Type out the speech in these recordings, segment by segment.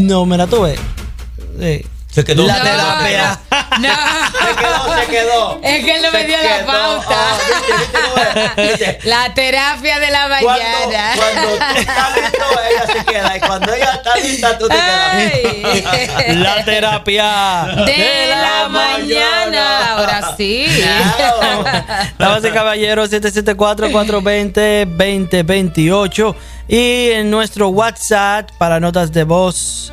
No, mira, tú ves. Se quedó. La terapia. No. Se quedó. Es que él no me dio la pauta. ¿Viste? La terapia de la mañana. Cuando tú estás listo, ella se queda. Y cuando ella está lista, tú te quedas. La terapia De la mañana. Ahora sí. Claro. Damas y caballeros, 774-420-2028 y en nuestro WhatsApp para notas de voz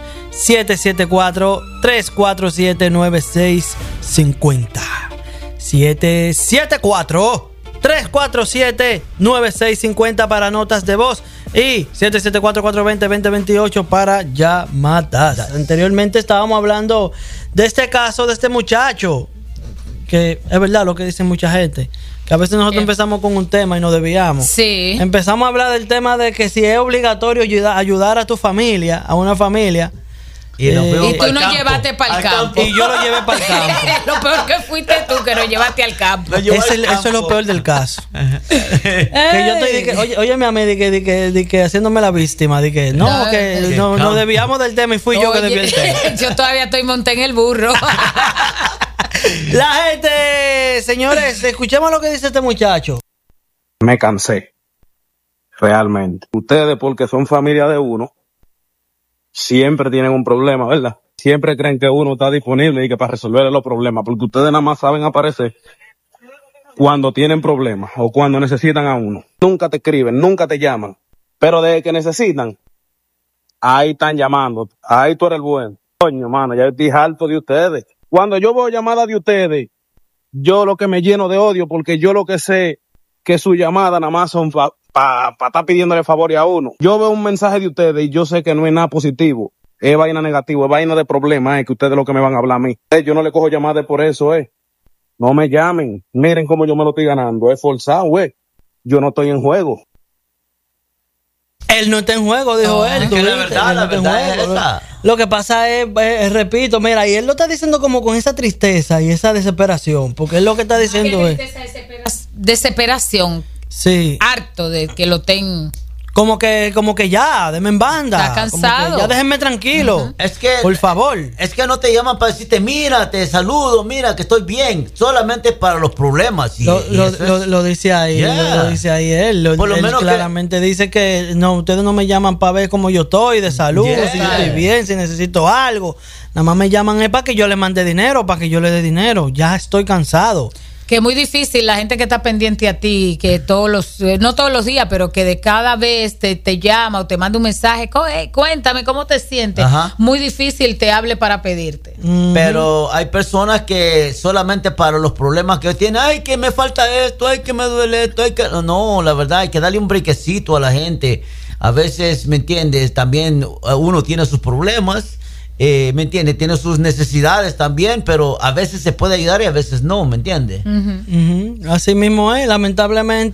774-347-9650. 774-347-9650 para notas de voz y 774-420-2028 para llamadas. Anteriormente estábamos hablando de este caso de este muchacho, que es verdad lo que dice mucha gente, que a veces nosotros empezamos con un tema y nos desviamos. Sí. Empezamos a hablar del tema de que si es obligatorio ayudar a tu familia, a una familia. Y tú nos llevaste para el campo. Y yo lo llevé para el campo. Lo peor que fuiste tú, que nos llevaste al campo. Eso es lo peor del caso. Que yo estoy, oye, mi amiga, que haciéndome la víctima, que nos desviamos del tema y fui yo que desvié el tema. Yo todavía estoy monté en el burro. La gente, señores, escuchemos lo que dice este muchacho. Me cansé, realmente. Ustedes, porque son familia de uno, siempre tienen un problema, ¿verdad? Siempre creen que uno está disponible y que para resolver los problemas, porque ustedes nada más saben aparecer cuando tienen problemas o cuando necesitan a uno. Nunca te escriben, nunca te llaman, pero desde que necesitan, ahí están llamando. Ahí tú eres el bueno. Coño, mano, ya estoy harto de ustedes. Cuando yo veo llamadas de ustedes, yo lo que me lleno de odio, porque yo lo que sé que sus llamadas nada más son para estar pidiéndole favor a uno. Yo veo un mensaje de ustedes y yo sé que no es nada positivo, es vaina negativa, es vaina de problemas, que ustedes lo que me van a hablar a mí. Yo no le cojo llamadas por eso, No me llamen, miren cómo yo me lo estoy ganando, es forzado, Yo no estoy en juego. Él no está en juego, dijo él. Que la verdad es esa. Lo que pasa es, repito, mira, y él lo está diciendo como con esa tristeza y esa desesperación, porque él lo que está diciendo es... Desesperación. Sí. Harto de que lo ten... Como que ya, denme en banda. Está cansado. Ya déjenme tranquilo. Es que, por favor. Es que no te llaman para decirte, mira, te saludo, mira, que estoy bien. Solamente para los problemas. Lo dice ahí. Lo dice ahí él. Por lo él menos claramente dice que no, ustedes no me llaman para ver cómo yo estoy, de salud, si yo estoy bien, si necesito algo. Nada más me llaman es para que yo le mande dinero, para que yo le dé dinero. Ya estoy cansado. Que es muy difícil la gente que está pendiente a ti, que no todos los días, pero que de cada vez te llama o te manda un mensaje, cuéntame cómo te sientes. Ajá. Muy difícil te hable para pedirte. Pero hay personas que solamente para los problemas que tienen, ay, que me falta esto, ay, que me duele esto, ay, que... No, la verdad, hay que darle un brequecito a la gente. A veces, ¿me entiendes? También uno tiene sus problemas. ¿Me entiendes? Tiene sus necesidades también, pero a veces se puede ayudar y a veces no, ¿me entiendes? Así mismo es, lamentablemente.